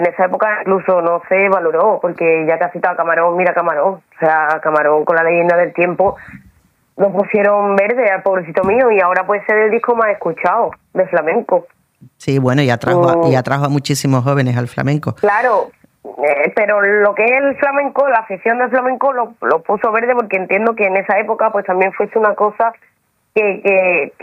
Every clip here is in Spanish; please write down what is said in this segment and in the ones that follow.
En esa época incluso no se valoró, porque ya casi estaba Camarón, mira Camarón. O sea, Camarón con la leyenda del tiempo lo pusieron verde al pobrecito mío y ahora puede ser el disco más escuchado de flamenco. Sí, bueno, y atrajo a muchísimos jóvenes al flamenco. Claro, pero lo que es el flamenco, la afición del flamenco lo puso verde porque entiendo que en esa época pues también fuese una cosa que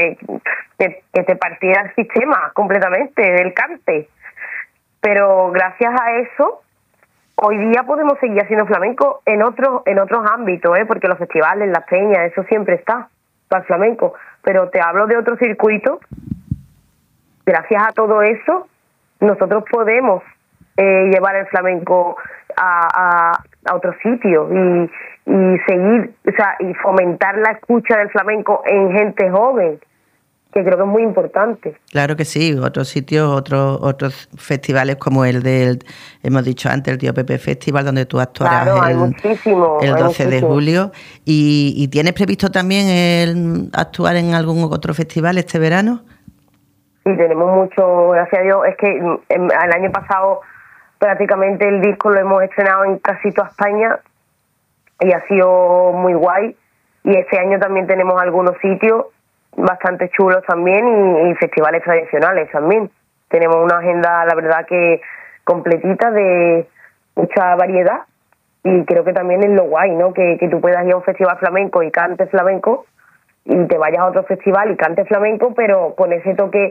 te partiera el sistema completamente del cante. Pero gracias a eso, hoy día podemos seguir haciendo flamenco en otros ámbitos, porque los festivales, las peñas, eso siempre está para el flamenco. Pero te hablo de otro circuito. Gracias a todo eso, nosotros podemos llevar el flamenco a otro sitio y seguir, o sea, y fomentar la escucha del flamenco en gente joven, que creo que es muy importante. Claro que sí, otros sitios, otros festivales como el del, hemos dicho antes, el Tío Pepe Festival, donde tú actuarás el 12 de julio. ¿Y tienes previsto también actuar en algún otro festival este verano? Sí, tenemos mucho, gracias a Dios. Es que el año pasado prácticamente el disco lo hemos estrenado en casi toda España y ha sido muy guay. Y este año también tenemos algunos sitios bastante chulos también y festivales tradicionales también. Tenemos una agenda, la verdad, que completita de mucha variedad y creo que también es lo guay, ¿no? Que tú puedas ir a un festival flamenco y cantes flamenco y te vayas a otro festival y cantes flamenco, pero con ese toque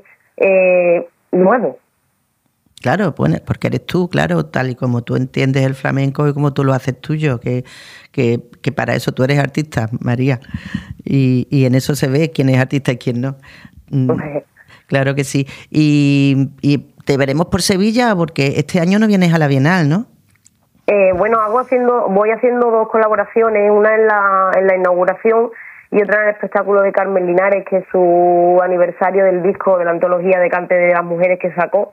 nuevo. Claro, porque eres tú, claro, tal y como tú entiendes el flamenco y como tú lo haces tuyo, que para eso tú eres artista, María, y en eso se ve quién es artista y quién no. Claro que sí. Y te veremos por Sevilla, porque este año no vienes a la Bienal, ¿no? Bueno, voy haciendo dos colaboraciones, una en la inauguración y otra en el espectáculo de Carmen Linares, que es su aniversario del disco de la antología de cante de las mujeres que sacó.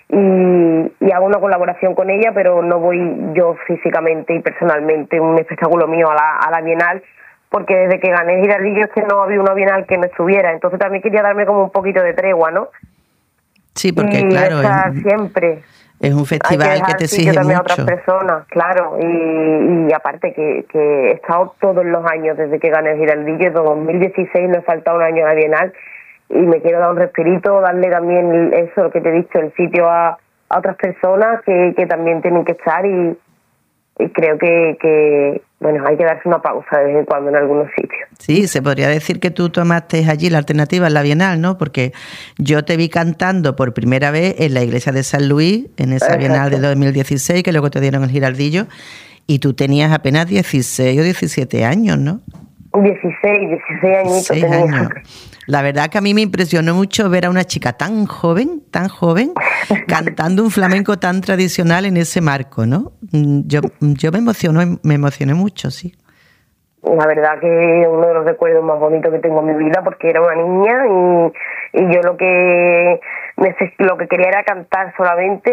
Y hago una colaboración con ella, pero no voy yo físicamente y personalmente, un espectáculo mío a la Bienal, porque desde que gané Girardillo es que no había una Bienal que no estuviera, entonces también quería darme como un poquito de tregua, ¿no? Sí, porque claro, siempre es un festival que te exige también mucho. A otras personas, claro, y aparte que he estado todos los años desde que gané Girardillo, en 2016 me falta un año a la Bienal, y me quiero dar un respirito, darle también eso, lo que te he dicho, el sitio a otras personas que también tienen que estar y creo que bueno, hay que darse una pausa de vez en cuando en algunos sitios. Sí, se podría decir que tú tomaste allí la alternativa en la Bienal, ¿no? Porque yo te vi cantando por primera vez en la iglesia de San Luis, en esa Bienal de 2016, que luego te dieron el Girardillo, y tú tenías apenas 16 o 17 años, ¿no? 16 añitos tenía. La verdad que a mí me impresionó mucho ver a una chica tan joven, cantando un flamenco tan tradicional en ese marco, ¿no? Yo me emocioné mucho, sí. La verdad que es uno de los recuerdos más bonitos que tengo en mi vida, porque era una niña y yo lo que quería era cantar solamente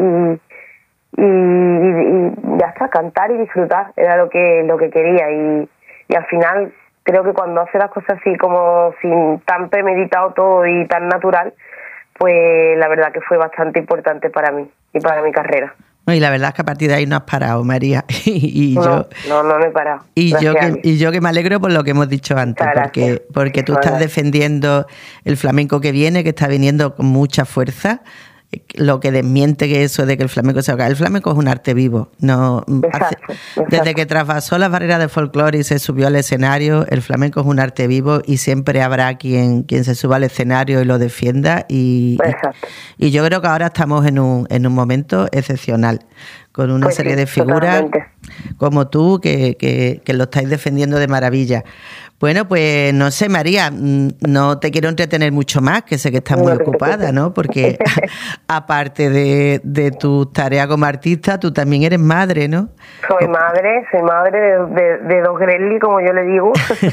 y ya está, cantar y disfrutar, era lo que quería y al final creo que cuando hace las cosas así como sin tan premeditado todo y tan natural, pues la verdad que fue bastante importante para mí y para mi carrera. Y la verdad es que a partir de ahí no has parado, María. No me he parado. Y yo que me alegro por lo que hemos dicho antes, porque tú estás defendiendo el flamenco que viene, que está viniendo con mucha fuerza. Lo que desmiente que eso de que el flamenco se acaba. El flamenco es un arte vivo. Exacto. Desde que traspasó las barreras del folclore y se subió al escenario, el flamenco es un arte vivo y siempre habrá quien se suba al escenario y lo defienda. Y yo creo que ahora estamos en un momento excepcional, con una serie de figuras como tú que lo estáis defendiendo de maravilla. Bueno, pues no sé, María, no te quiero entretener mucho más, que sé que estás muy ocupada, ¿no? Porque aparte de tu tarea como artista, tú también eres madre, ¿no? Soy madre de dos Grelly, como yo le digo.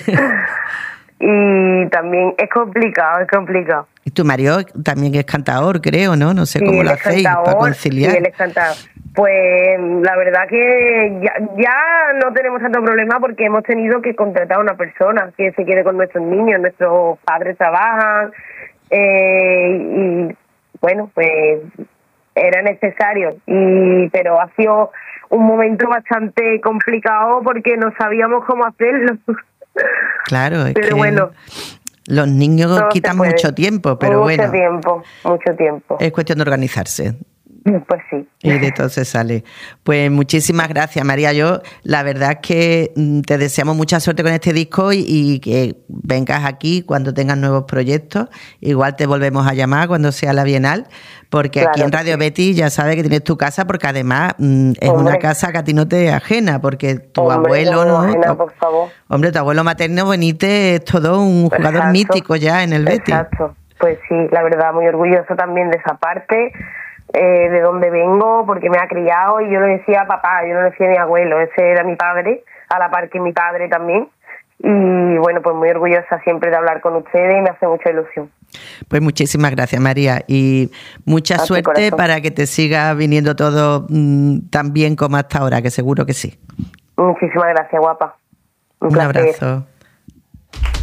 Y también es complicado. Y tu marido también es cantador, creo, ¿no? No sé cómo lo hacéis para conciliar. Sí, él es cantador. Pues la verdad que ya no tenemos tanto problema porque hemos tenido que contratar a una persona que se quede con nuestros niños. Nuestros padres trabajan y bueno, pues era necesario, pero ha sido un momento bastante complicado porque no sabíamos cómo hacerlo. Claro, es pero que bueno, los niños quitan mucho tiempo, pero mucho tiempo. Es cuestión de organizarse. Pues sí. Y de todo se sale. Pues muchísimas gracias, María. Yo, la verdad es que te deseamos mucha suerte con este disco y que vengas aquí cuando tengas nuevos proyectos. Igual te volvemos a llamar cuando sea la Bienal, porque claro, aquí en Radio Betis ya sabes que tienes tu casa, porque además es una casa que a ti no te es ajena, porque tu abuelo, ¿no? Ajena, por favor. Hombre, tu abuelo materno Benítez es todo un jugador mítico ya en el Betis. Exacto. Pues sí, la verdad, muy orgulloso también de esa parte. De donde vengo, porque me ha criado, y yo le decía a papá, yo no le decía a mi abuelo, ese era mi padre, a la par que mi padre también, y bueno, pues muy orgullosa siempre de hablar con ustedes y me hace mucha ilusión. Pues muchísimas gracias, María, y mucha suerte para que te siga viniendo todo tan bien como hasta ahora, que seguro que sí. Muchísimas gracias, guapa. Un abrazo.